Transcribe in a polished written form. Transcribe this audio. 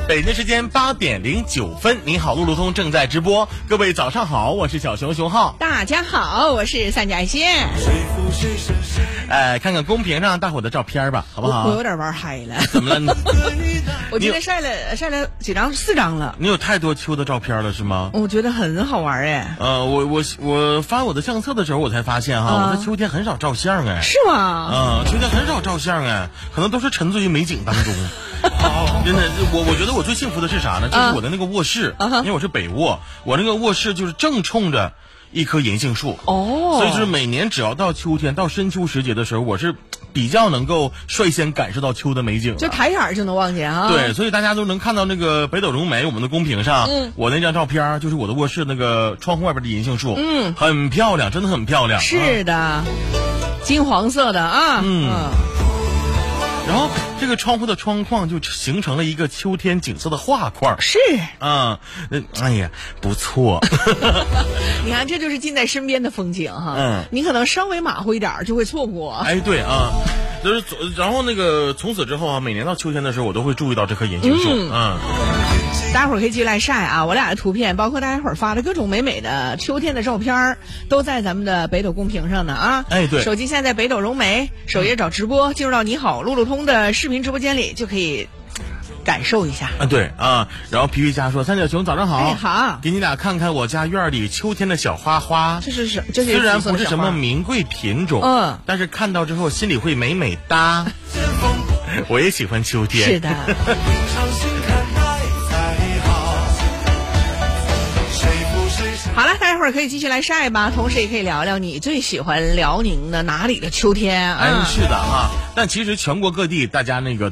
北京时间8点09分，你好，路路通正在直播。各位早上好，我是小熊熊浩。 大家好，我是三甲线。 看看公屏上大伙的照片吧，好不好？ 我有点玩嗨了。 怎么了？ 我今天晒了几张，4张了。 你有太多秋的照片了是吗？ 我觉得很好玩哎。 我发我的相册的时候，我才发现哈，我在秋天很少照相哎。 是吗？ 秋天很少照相哎，可能都是沉醉于美景当中。真的，我觉得我最幸福的是啥呢？就是我的那个卧室，因为我是北卧，我那个卧室就是正冲着一棵银杏树哦，所以就是每年只要到秋天，到深秋时节的时候，我是比较能够率先感受到秋的美景， 就抬眼就能望见啊。 对，所以大家都能看到那个北斗融媒我们的公屏上，我那张照片就是我的卧室那个窗户外边的银杏树，很漂亮，真的很漂亮。 是的，金黄色的啊， 然后这个窗户的窗框就形成了一个秋天景色的画框。 是哎呀，不错。 你看，这就是近在身边的风景哈。你可能稍微马虎一点就会错过。 哎，对啊，就是然后那个从此之后啊，每年到秋天的时候，我都会注意到这棵银杏树。 大家伙儿可以继续来晒啊！我俩的图片，包括大家伙儿发的各种美美的秋天的照片，都在咱们的北斗公屏上呢啊！ 哎，对， 手机现在北斗融媒首页找直播，进入到你好路路通的视频直播间里，就可以感受一下。 对啊，然后皮皮虾说：“三角熊早上好， 哎好， 给你俩看看我家院里秋天的小花花。 这是虽然不是什么名贵品种，但是看到之后心里会美美哒。我也喜欢秋天。 是的。”好了，大家伙儿可以继续来晒吧，同时也可以聊聊你最喜欢辽宁的哪里的秋天啊？ 是的啊，但其实全国各地大家那个